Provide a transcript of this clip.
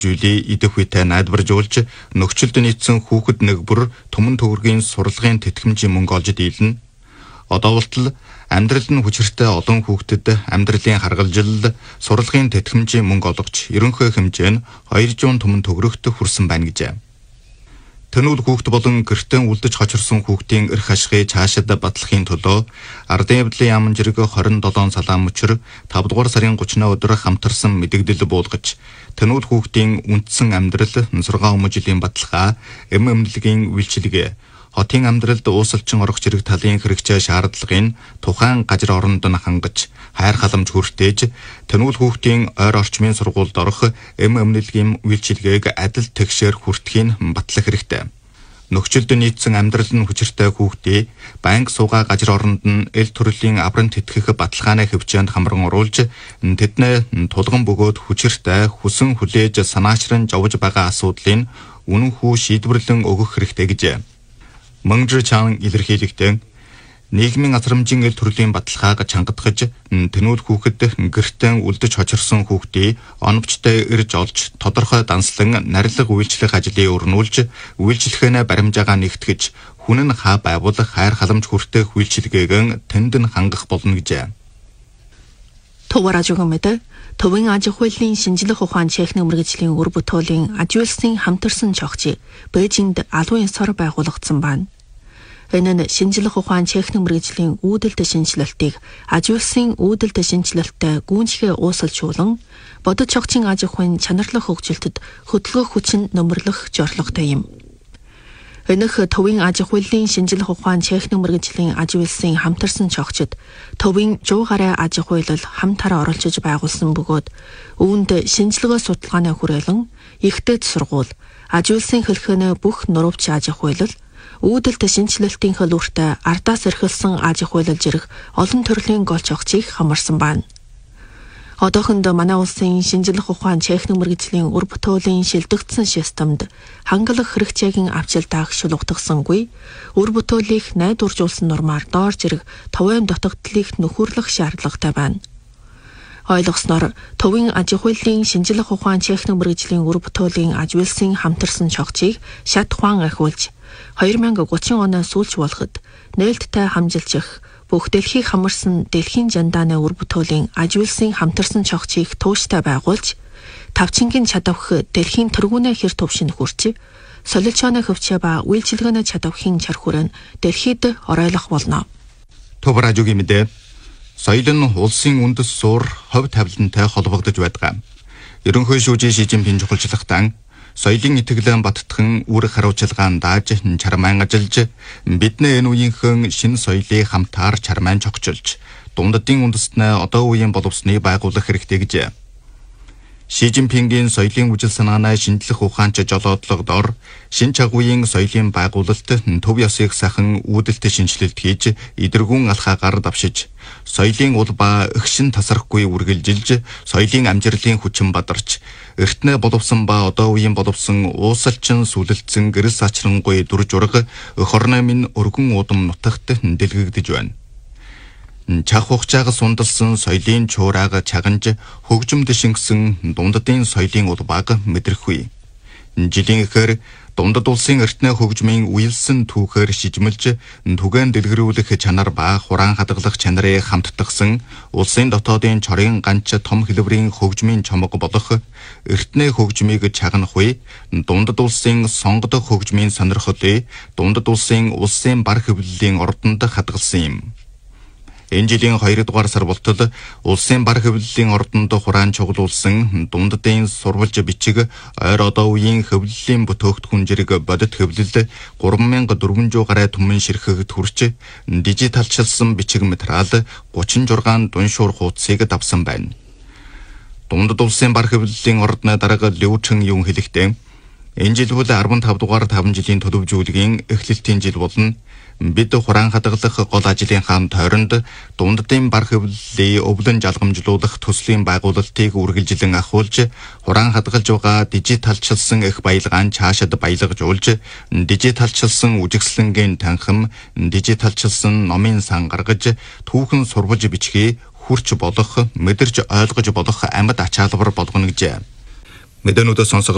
Жули идэх үедээ найдваржуулж нөхцөлд нийцсэн хүүхэд нэг бүр түмэн төгрөгийн сурлагын тэтгэмжийн мөнгө олж дийлнэ. Одоо болтол амьдрал нь хүчиртэй олон хүүхдэд амьдралын харгалзал сурлагын тэтгэмжийн мөнгө олгож ерөнхий хэмжээ нь 200 түмэн төгрөгт хүрсэн байна гэжээ. Тэнүүл хүүхэд болон гэртээ үлдэж хочирсон хүүхдийн эрх ашигыг цаашид батлахын төлөө Ардын явдлын яамн зэрэг 27 салаан мөчөр 5 дугаар сарын 30-ны өдөр хамтарсан мэдэгдэл буулгаж тэнүүл хүүхдийн үндсэн амьдрал, нансургаан өмжилийн баталгаа, эмнэлгийн үйлчилгээ, хотын амьдралд уусалчин орох зэрэг талын хэрэгцээ шаардлагын тухайн газар оронд нь хангаж хайр халамж хүртээж тэнүүл хүүхдийн ойр орчмын сургуульд орох эмнэлгийн үйлчилгээг адил тэгшээр хүртэхийг батлах хэрэгтэй. Нөхцөлд нийцсэн амьдрал нь хүчиртэй хүүхдийг банк суугаа газар оронд нь эл төрлийн аврам тэтгэх баталгааны хөвчөөнд хамран оруулж тэднээ тулган бөгөөд хүчиртэй хүсэн хүлээж санаачран жовж байгаа асуудлыг үнэн хүү шийдвэрлэн өгөх хэрэгтэй гэжээ. Мөнгө чан илэрхийлэгтэн нийгмийн асрамжийн эл төрлийн баталгааг чангадгаж тэнүүл хүүхэд гэртээ үлдэж хочирсон хүүхдийг оновчтой ирж олж тодорхой данслан нарилга үйлчлэх ажлыг өрнүүлж үйлчлэхэнэ баримжаагаа нэгтгэж хүн нь хаа байгуулах хайр халамж хүртэх үйлчилгээг тэнд нь хангах болно гэжээ. Товаражугмэд Төвийн аж ахуйлын шинжлэх ухаан техник мэргэжлийн үр бүтээлийн Ажуулсан хамтарсан чогчийг Бээжинд албан ёсоор байгуулагдсан байна. Энэ нь шинжлэх ухаан техник мэргэжлийн үүдэлтэй шинжилэлтийг Ажуулсан үүдэлтэй шинжилэлттэй гүйцэтгэх уусалжуулан бодит чогчийн аж ахуйн чанарлах хөгжилтөд хөдөлгөөх хүчин нөмрлөх зорилготой юм. Энэх Төвийн аж ахуйлын шинжлэх ухаан техник мэргэжлийн Ажуулсан хамтарсан чогчид Төвийн 100 гаруй аж ахуйлал хамтараа оролцож байгуулсан бөгөөд үүнд шинжилгээ судалгааны хүрээлэн ихтэй сургууль, Ажуулсан хэлхэнэ бүх нурууч аж ахуйлал, үүдэлтэй шинжилэлтийн хөлөөртөө ардаас эрхэлсэн аж ахуйлал зэрэг олон төрлийн гол чогчийг хамарсан байна. Одоохонд манай улсын шинжлэх ухаан техник мэргэжлийн үр бүтээлийн шилдэгдсэн системд хангалах хэрэгцээгийн авчилдаах шулуутгасангүй, үр бүтээлийг найдваржуулсан нормаар доор зэрэг товын дутагдлыг нөхөрлөх шаардлагатай байна. Ойлгосноор Төвийн аж ахуйлын шинжлэх ухаан техник мэргэжлийн үр бүтээлийн Ажуулсан хамтарсан чогчийг шат ухаан ахиулж 2030 оноос сүүлч болоход нээлттэй хамжилчих бүх дэлхийг хамарсан дэлхийн жандааны үр бүтээлийн Ажуулсан хамтарсан чогчийг тууштай байгуулж тавчингийн чадавх дэлхийн тэргүүнээ хэр төвшин хүрч солилцооны хөвчөө ба үйлчилгээний чадавхын чархүрэн дэлхийд оройлох болно. Товаражугийн мэдээ соёл нь улсын үндэс суур хувь тавилантай холбогдож байдаг. Ерөнхий шүүжийн Ши Жинпин чухалчлагтан соёлын итгэлэн баттхан үр хариуцлагаан дааж чармайн ажиллаж бидний энэ үеийнхэн шинэ соёлыг хамтаар чармайн чогчилж дундадын үндэстнээ одоо үеийн боловсны байгуулах хэрэгтэй гэжээ. Ши Жинпингийн соёлын үжил санаанаа шинжлэх ухаанч жолоодлогдоор шинэ чагуугийн соёлын байгуулалт төв ёсыг сайхан үүдэлтэй шинжилэлт хийж эдэргүүн алхаагаар давшиж соёлын улбаа өгшин тасрахгүй үргэлжилж соёлын амжилтын хүчин бадарч эртнээ боловсон ба одоо үеийн боловсон уусалчин сүлэлцэн гэрэл сачрангуй дүр жураг өх орны минь өргөн удам нутагт дэлгэгдэж байна. Чах хугацаагаас сундалсан соёлын чуурааг чаганж хөгжимд шингэсэн дундадын соёлын улбааг мэдрэхгүй. Жилийн ихээр дундад улсын эртнээ хөгжмийн уялсан түүхээр шижмэлж түгээн дэлгэрүүлэх чанар ба хураан хадгалах чанарыг хамттагсан улсын дотоодын чорын ганч том хэлбэрийн хөгжмийн чомог болох эртнээ хөгжмийг чагнах үе дундад улсын сонгодох хөгжмийн сонирхлыг дундад улсын бар хэвлэлийн ордонд хадгалсан юм. Энэ жилийн 2 дугаар сар болтол улсын бар хэвлэлийн ордонд хураан чуглуулсан дундадын сурвалж бичиг ойр одоо үеийн хэвлэлийн бүтээгдэхүүн зэрэг бодит хэвлэл 3400 гаруй түмэн ширхэгт хүрч дижиталчилсан бичиг материал 36 дуншуур хуудсыг давсан байна. Дундад улсын бар хэвлэлийн ордны дарга Лүчэн Юм хэлэхдээ энэ жил бол 15 дугаар 5 жилийн төлөвжүүлгийн эхлэлтийн жил болно. Бид хураан хадгалах гол ажлынхаа тойронд дундадын бар хэвлэлийг өвлөн жалгамжлуулах төслийн байгуулалтыг үргэлжлэн ахуулж хураан хадгалж байгаа дижиталчилсан их баялгаан цаашид баялагжуулж дижиталчилсан үжигслэнгийн танхим дижиталчилсан номын сан гаргаж түүхэн сурвалж бичгийг хурч болох мэдэрч ойлгож болох амьд ачаалбар болгоно гэжээ. Мэдэнүүдээ сонсох